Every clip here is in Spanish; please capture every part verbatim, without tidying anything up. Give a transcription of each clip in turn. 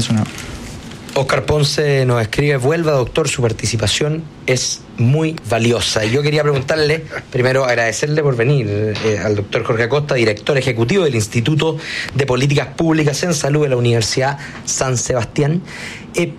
Eso no. Oscar Ponce nos escribe: vuelva, doctor, su participación es muy valiosa. Y yo quería preguntarle, primero agradecerle por venir, eh, al doctor Jorge Acosta, director ejecutivo del Instituto de Políticas Públicas en Salud de la Universidad San Sebastián. Eh,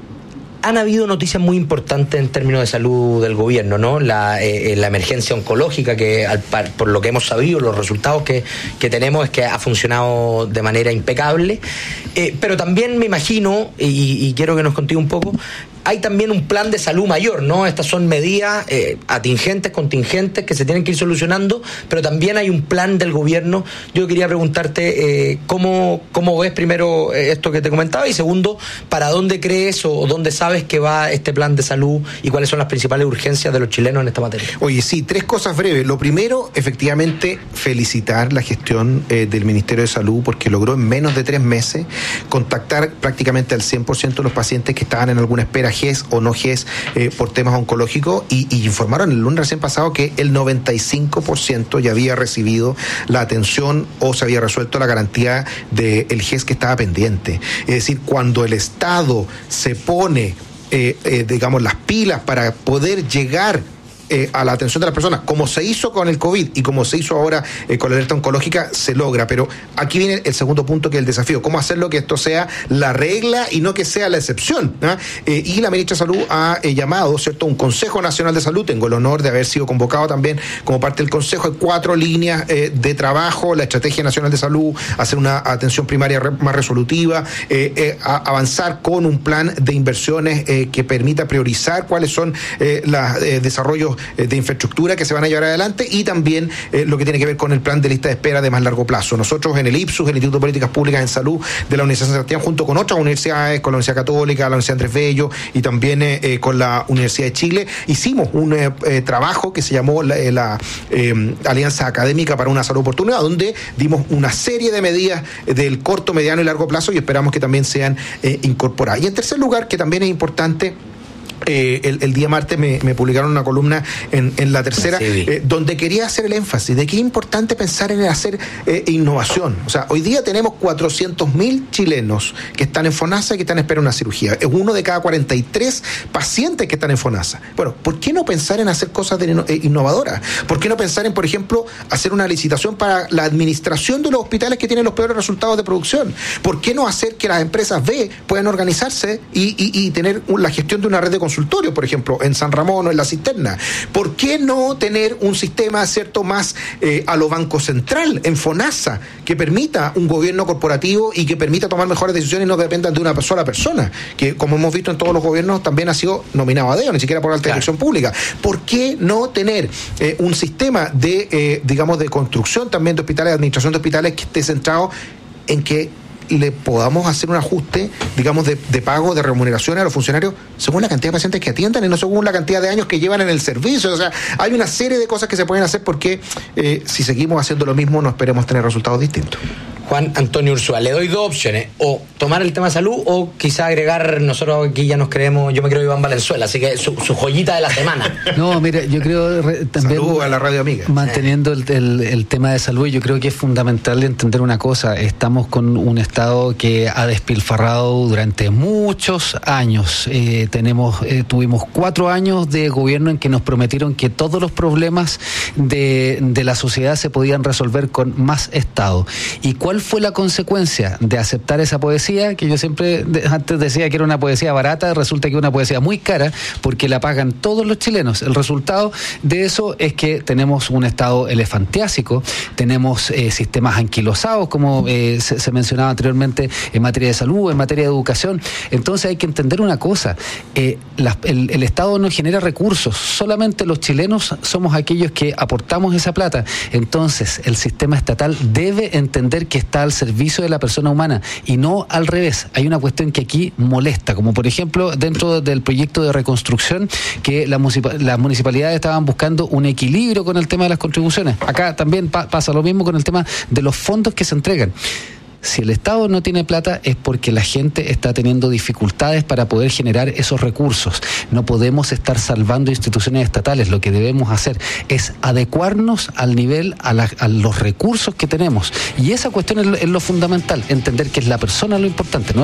Han habido noticias muy importantes en términos de salud del gobierno, ¿no? La, eh, la emergencia oncológica, que al, por lo que hemos sabido, los resultados que, que tenemos es que ha funcionado de manera impecable. Eh, pero también me imagino, y, y quiero que nos contigue un poco, hay también un plan de salud mayor, ¿no? Estas son medidas eh, atingentes, contingentes, que se tienen que ir solucionando, pero también hay un plan del gobierno. Yo quería preguntarte eh, cómo, cómo ves primero esto que te comentaba, y segundo, ¿para dónde crees o dónde sabes que va este plan de salud y cuáles son las principales urgencias de los chilenos en esta materia? Oye, sí, tres cosas breves. Lo primero, efectivamente, felicitar la gestión eh, del Ministerio de Salud, porque logró en menos de tres meses contactar prácticamente al cien por ciento de los pacientes que estaban en alguna espera, G E S o no G E S, eh, por temas oncológicos, y, y informaron el lunes recién pasado que el noventa y cinco por ciento ya había recibido la atención o se había resuelto la garantía del G E S que estaba pendiente. Es decir, cuando el Estado se pone, eh, eh, digamos, las pilas para poder llegar Eh, a la atención de las personas, como se hizo con el COVID y como se hizo ahora eh, con la alerta oncológica, se logra. Pero aquí viene el segundo punto, que es el desafío: cómo hacerlo que esto sea la regla y no que sea la excepción, ¿no? Eh, y la ministra de Salud ha eh, llamado, ¿cierto?, un Consejo Nacional de Salud. Tengo el honor de haber sido convocado también como parte del Consejo. Hay cuatro líneas eh, de trabajo: la Estrategia Nacional de Salud, hacer una atención primaria re- más resolutiva, eh, eh, a avanzar con un plan de inversiones eh, que permita priorizar cuáles son eh, los eh, desarrollos de infraestructura que se van a llevar adelante, y también eh, lo que tiene que ver con el plan de lista de espera de más largo plazo. Nosotros en el IPSUS, el Instituto de Políticas Públicas en Salud de la Universidad de San Sebastián, junto con otras universidades, con la Universidad Católica, la Universidad Andrés Bello y también eh, eh, con la Universidad de Chile, hicimos un eh, eh, trabajo que se llamó la, eh, la eh, Alianza Académica para una Salud Oportuna, donde dimos una serie de medidas del corto, mediano y largo plazo, y esperamos que también sean eh, incorporadas. Y en tercer lugar, que también es importante, Eh, el, el día martes me, me publicaron una columna en, en La Tercera, sí, eh, donde quería hacer el énfasis de que es importante pensar en hacer eh, innovación. O sea, hoy día tenemos cuatrocientos mil chilenos que están en FONASA y que están en espera de una cirugía. Es uno de cada cuarenta y tres pacientes que están en FONASA. Bueno, ¿por qué no pensar en hacer cosas de, eh, innovadoras? ¿Por qué no pensar en, por ejemplo, hacer una licitación para la administración de los hospitales que tienen los peores resultados de producción? ¿Por qué no hacer que las empresas B puedan organizarse y, y, y tener la gestión de una red de consultorios, por ejemplo, en San Ramón o en La Cisterna? ¿Por qué no tener un sistema, cierto, más eh, a lo Banco Central, en FONASA, que permita un gobierno corporativo y que permita tomar mejores decisiones y no dependan de una sola persona, que, como hemos visto en todos los gobiernos, también ha sido nominado a dedo, ni siquiera por alta claro. dirección pública? ¿Por qué no tener eh, un sistema de, eh, digamos, de construcción también de hospitales, de administración de hospitales, que esté centrado en que le podamos hacer un ajuste, digamos, de, de pago, de remuneraciones a los funcionarios según la cantidad de pacientes que atiendan y no según la cantidad de años que llevan en el servicio? O sea, hay una serie de cosas que se pueden hacer, porque eh, si seguimos haciendo lo mismo no esperemos tener resultados distintos. Juan Antonio Ursúa, le doy dos opciones: o tomar el tema salud, o quizá agregar, nosotros aquí ya nos creemos, yo me creo Iván Valenzuela, así que su, su joyita de la semana. No, mire, yo creo re, también... Salud a la radio amiga. Manteniendo el, el, el tema de salud, yo creo que es fundamental entender una cosa: estamos con un Estado que ha despilfarrado durante muchos años. Eh, tenemos, eh, tuvimos cuatro años de gobierno en que nos prometieron que todos los problemas de, de la sociedad se podían resolver con más Estado. ¿Y cuál fue la consecuencia de aceptar esa poesía? Que yo siempre de, antes decía que era una poesía barata, resulta que es una poesía muy cara, porque la pagan todos los chilenos. El resultado de eso es que tenemos un Estado elefantiásico, tenemos eh, sistemas anquilosados, como eh, se, se mencionaba anteriormente, en materia de salud, en materia de educación. Entonces hay que entender una cosa: eh, la, el, el Estado no genera recursos, solamente los chilenos somos aquellos que aportamos esa plata. Entonces el sistema estatal debe entender que está al servicio de la persona humana y no al revés. Hay una cuestión que aquí molesta, como por ejemplo dentro del proyecto de reconstrucción, que la municip- las municipalidades estaban buscando un equilibrio con el tema de las contribuciones. Acá también pa- pasa lo mismo con el tema de los fondos que se entregan. Si el Estado no tiene plata es porque la gente está teniendo dificultades para poder generar esos recursos. No podemos estar salvando instituciones estatales. Lo que debemos hacer es adecuarnos al nivel, a, la, a los recursos que tenemos. Y esa cuestión es lo, es lo fundamental, entender que es la persona lo importante, ¿no?